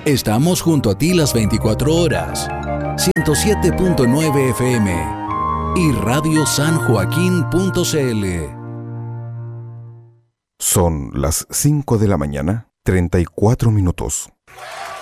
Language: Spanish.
Estamos junto a ti las 24 horas. 107.9 FM y radiosanjoaquín.cl. Son las 5 de la mañana, 34 minutos.